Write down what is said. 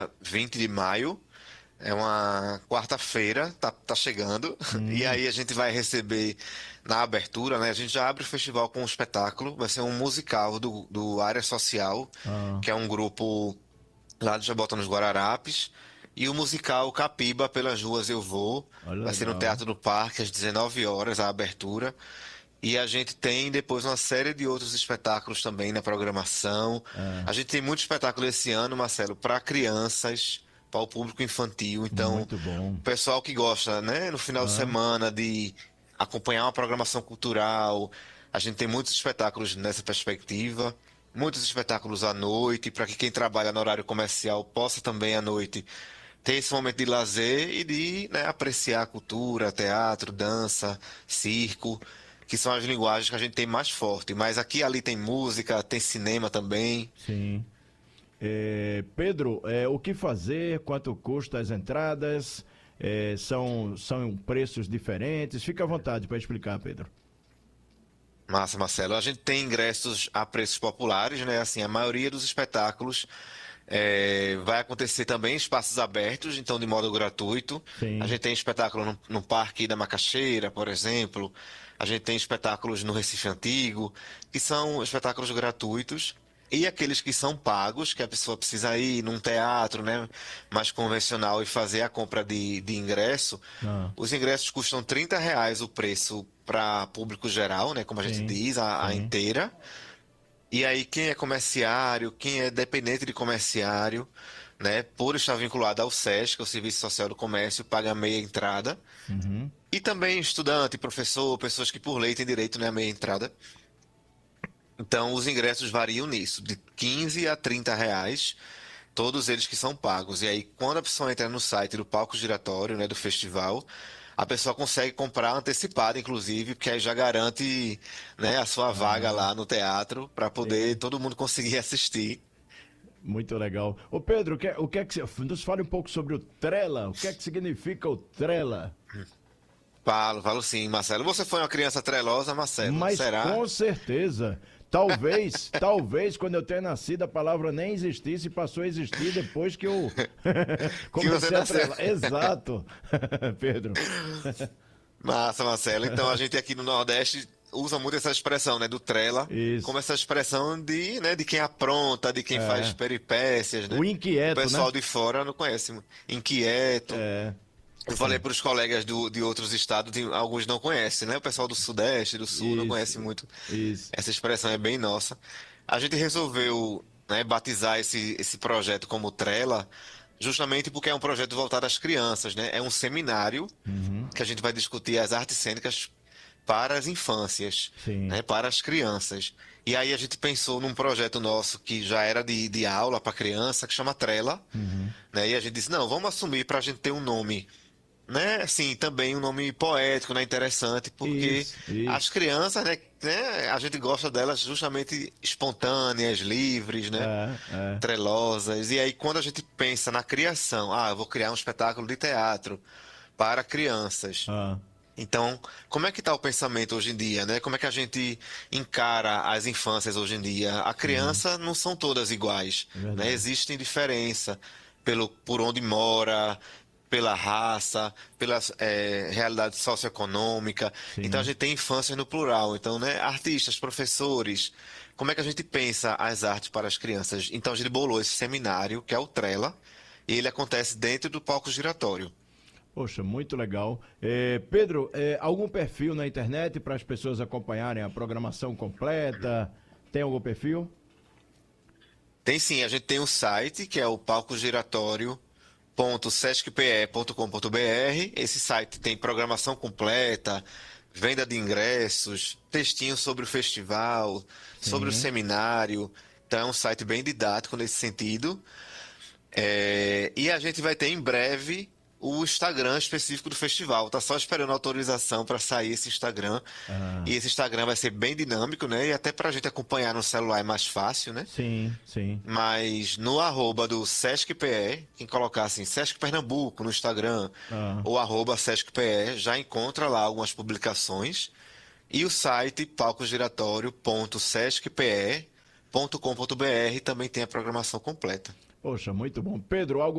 20 de maio. É uma quarta-feira, tá chegando. E Hum, aí a gente vai receber na abertura, né? A gente já abre o festival com um espetáculo. Vai ser um musical do Área Social, ah, que é um grupo lá de Jabotão nos Guararapes. E o musical Capiba Pelas Ruas Eu Vou. olha, Vai ser no legal. Teatro do Parque, às 19 horas, a abertura. E a gente tem depois uma série de outros espetáculos também na programação. É, A gente tem muito espetáculo esse ano, Marcelo, para crianças, para o público infantil. Então, muito bom. o pessoal que gosta, né, no final de Ah, semana de acompanhar uma programação cultural, a gente tem muitos espetáculos nessa perspectiva. Muitos espetáculos à noite, para que quem trabalha no horário comercial possa também à noite ter esse momento de lazer e de, né, apreciar a cultura, teatro, dança, circo, que são as linguagens que a gente tem mais forte. Mas aqui e ali tem música, tem cinema também. sim. Pedro, o que fazer? Quanto custa as entradas? São preços diferentes? Fica à vontade para explicar, Pedro. Massa, Marcelo. A gente tem ingressos a preços populares, né? Assim, a maioria dos espetáculos vai acontecer também em espaços abertos, então de modo gratuito. A Sim. gente tem espetáculo no Parque da Macaxeira, por exemplo. A gente tem espetáculos no Recife Antigo, que são espetáculos gratuitos. E aqueles que são pagos, que a pessoa precisa ir num teatro, né, mais convencional e fazer a compra de ingresso. Ah, Os ingressos custam R$ 30 o preço para público geral, né, como a gente sim, diz, a sim. inteira. E aí, quem é comerciário, quem é dependente de comerciário, né, por estar vinculado ao SESC, o Serviço Social do Comércio, paga meia entrada. Uhum. E também estudante, professor, pessoas que por lei têm direito, né, à meia entrada. Então, os ingressos variam nisso, de 15 a R$ 30, todos eles que são pagos. E aí, quando a pessoa entra no site do palco giratório, né, do festival, a pessoa consegue comprar antecipado, inclusive, porque aí já garante, né, a sua vaga Ah, lá no teatro para poder sim. todo mundo conseguir assistir. Muito legal. Ô Pedro, o que é que você. Nos fale um pouco sobre o Trela. O que é que significa o Trela? Falo sim, Marcelo. Você foi uma criança trelosa, Marcelo? Mas Será? com certeza. Talvez, quando eu tenha nascido, a palavra nem existisse e passou a existir depois que eu Que você comecei a nasceu. trelar. Exato, Pedro. Massa, Marcelo. Então a gente aqui no Nordeste usa muito essa expressão, né, do trela, como Isso. essa expressão de, né, de quem apronta, de quem faz É. peripécias, O né? O inquieto, né? pessoal de fora não conhece. Inquieto. É. Eu falei para os colegas de outros estados, alguns não conhecem, né? O pessoal do Sudeste, do Sul não Isso. conhece muito. Isso. Essa expressão é bem nossa. A gente resolveu, né, batizar esse projeto como Trela, justamente porque é um projeto voltado às crianças, né? É um seminário Uhum. que a gente vai discutir as artes cênicas para as infâncias, Sim. né? Para as crianças. E aí a gente pensou num projeto nosso que já era de aula para criança, que chama Trela, Uhum. né? E a gente disse, não, vamos assumir para a gente ter um nome, né? Assim, também um nome poético, né? Interessante, porque Isso, as isso. crianças, né? A gente gosta delas justamente espontâneas, livres, né? É. Trelosas. E aí, quando a gente pensa na criação, eu vou criar um espetáculo de teatro para crianças. Ah, Então, como é que está o pensamento hoje em dia, né? Como é que a gente encara as infâncias hoje em dia? A sim. criança não são todas iguais, É né? verdade. Existem diferença por onde mora, pela raça, pela realidade socioeconômica. Então, a Sim. gente tem infâncias no plural. Então, né? Artistas, professores, como é que a gente pensa as artes para as crianças? Então, a gente bolou esse seminário, que é o Trela, e ele acontece dentro do palco giratório. Poxa, muito legal. Pedro, algum perfil na internet para as pessoas acompanharem a programação completa? Tem algum perfil? Tem sim, a gente tem um site que é o palcogiratório.sescpe.com.br. Esse site tem programação completa, venda de ingressos, textinho sobre o festival, sobre o Sim. seminário. Então é um site bem didático nesse sentido. E a gente vai ter em breve o Instagram específico do festival. Tá só esperando a autorização para sair esse Instagram. Ah, E esse Instagram vai ser bem dinâmico, né? E até para a gente acompanhar no celular é mais fácil, né? sim, sim. Mas no arroba do Sesc PE, quem colocar assim, Sesc Pernambuco no Instagram, Ah, ou arroba Sesc PE, já encontra lá algumas publicações. E o site palcogiratório.sescpe.com.br também tem a programação completa. poxa, muito bom. Pedro, algo